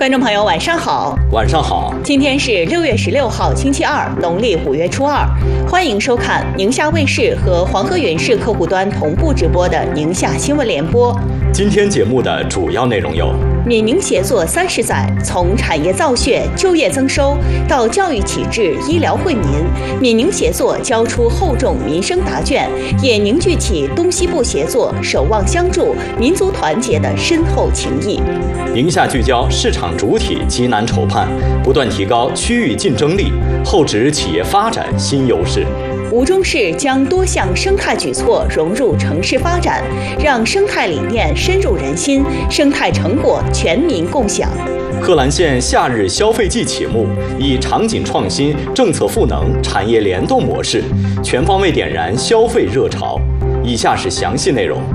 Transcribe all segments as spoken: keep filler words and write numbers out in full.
观众朋友，晚上好！ 晚上好！ 今天是六月十六号，星期二，农历五月初二。欢迎收看宁夏卫视和黄河源市客户端同步直播的宁夏新闻联播。 今天节目的主要内容有： 闽宁协作三十载，从产业造血、就业增收到教育启智、医疗惠民，闽宁协作交出厚重民生答卷，也凝聚起东西部协作、守望相助、民族团结的深厚情谊。 宁夏聚焦市场主体急难筹判，不断提高区域竞争力，厚植企业发展新优势。 吴中市将多项生态举措融入城市发展，让生态理念深入人心，生态成果全民共享。 贺兰县夏日消费季启幕，以场景创新、政策赋能、产业联动模式，全方位点燃消费热潮。以下是详细内容。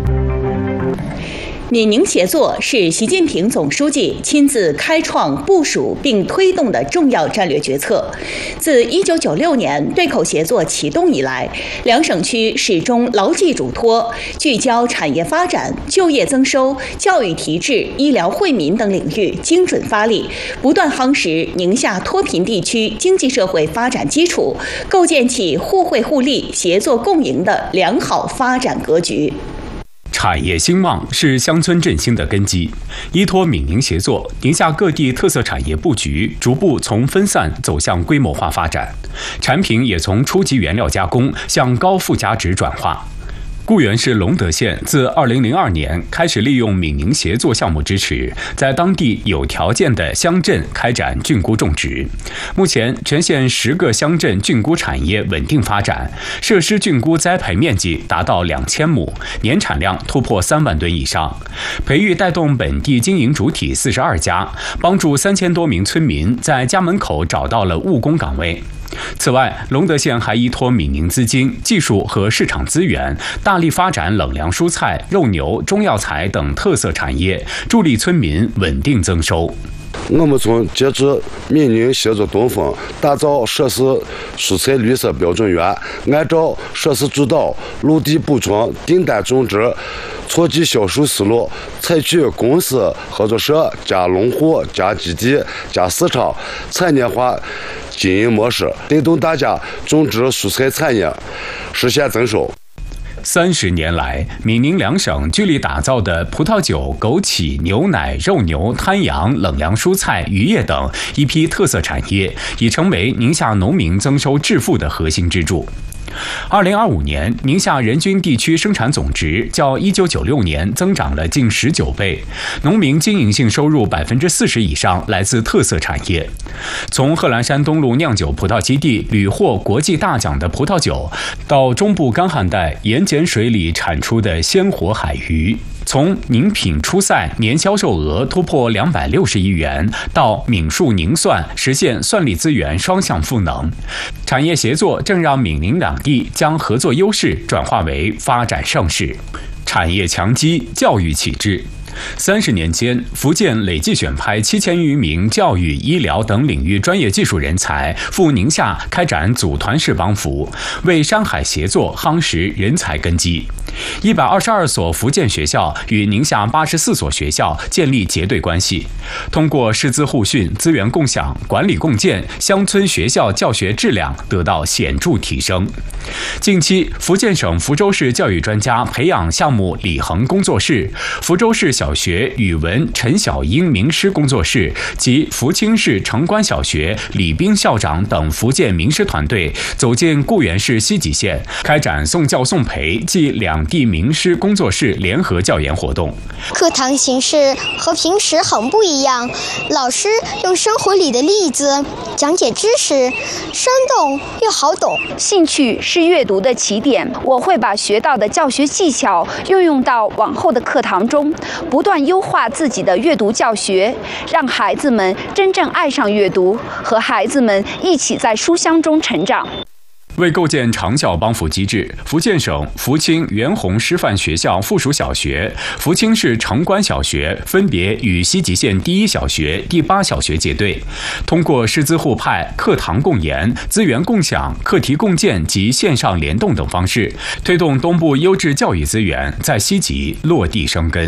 闽宁协作是习近平总书记亲自开创、部署并推动的重要战略决策。自一九九六年对口协作启动以来，两省区始终牢记嘱托，聚焦产业发展、就业增收、教育提质、医疗惠民等领域精准发力，不断夯实宁夏脱贫地区经济社会发展基础，构建起互惠互利、协作共赢的良好发展格局。 产业兴旺是乡村振兴的根基。依托闽宁协作，宁夏各地特色产业布局逐步从分散走向规模化发展，产品也从初级原料加工向高附加值转化。固原市隆德县自二零零二年开始利用闽宁协作项目支持，在当地有条件的乡镇开展菌菇种植。目前，全县十个乡镇菌菇产业稳定发展，设施菌菇栽培面积达到两千亩，年产量突破三万吨以上。培育带动本地经营主体四十二家，帮助三千多名村民在家门口找到了务工岗位。此外，隆德县还依托闽宁资金、技术和市场资源，大力发展冷粮蔬菜、肉牛、中药材等特色产业，助力村民稳定增收。 我们从截止闽宁协作东风，打造设施蔬菜绿色标准园，按照设施主导、陆地补充、订单种植、错季销售思路，采取公司合作社加农户加基地加市场产业化经营模式，带动大家种植蔬菜产业实现增收。 三十年来，闽宁两省聚力打造的葡萄酒、枸杞、牛奶、肉牛、滩羊、冷粮蔬菜、渔业等一批特色产业，已成为宁夏农民增收致富的核心支柱。二零二五年，宁夏人均地区生产总值较一九九六年增长了近十九倍，农民经营性收入百分之四十以上来自特色产业。从贺兰山东路酿酒葡萄基地屡获国际大奖的葡萄酒，到中部干旱带盐碱水里产出的鲜活海鱼。从宁品初赛年销售额突破两百六十亿元，到闽树宁蒜实现蒜粒资源双向赋能，产业协作正让闽宁两地将合作优势转化为发展盛世。产业强基，教育启智。三十年间，福建累计选派七千余名教育、医疗等领域专业技术人才赴宁夏开展组团式帮扶，为山海协作夯实人才根基。一百二十二所福建学校与宁夏八十四所学校建立结对关系，通过师资互训、资源共享、管理共建，乡村学校教学质量得到显著提升。近期，福建省福州市教育专家培养项目李恒工作室、福州市小学语文陈小英名师工作室及福清市城关小学李斌校长等福建名师团队走进固原市西吉县，开展送教送培暨两地名师工作室联合教研活动。 课堂形式和平时很不一样，老师用生活里的例子讲解知识，生动又好懂。 兴趣是阅读的起点，我会把学到的教学技巧运用到往后的课堂中，不断优化自己的阅读教学，让孩子们真正爱上阅读，和孩子们一起在书香中成长。 为构建长效帮扶机制，福建省福清元洪师范学校附属小学、福清市城关小学分别与西吉县第一小学、第八小学结对，通过师资互派、课堂共研、资源共享、课题共建及线上联动等方式，推动东部优质教育资源在西吉落地生根。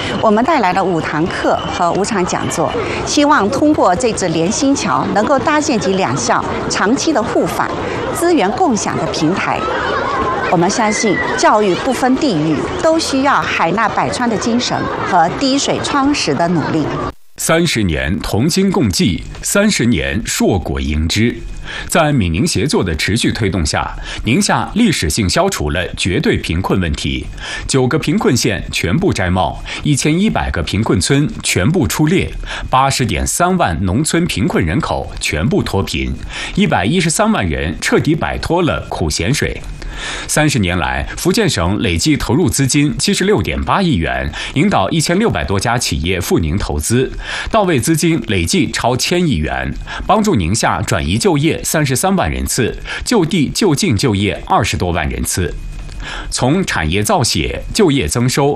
我们带来了五堂课和五场讲座，希望通过这支联新桥，能够搭建起两校长期的互访、资源共享的平台。我们相信，教育不分地域，都需要海纳百川的精神和滴水穿石的努力。 三十年同心共济，三十年硕果盈枝。在闽宁协作的持续推动下，宁夏历史性消除了绝对贫困问题，九个贫困县全部摘帽，一千一百个贫困村全部出列，八十点三万农村贫困人口全部脱贫，一百一十三万人彻底摆脱了苦咸水。三十年来，福建省累计投入资金七十六点八亿元，引导一千六百多家企业赴宁投资，到位资金累计超千亿元，帮助宁夏转移就业三十三万人次，就地就近就业二十多万人次。从产业造血、就业增收、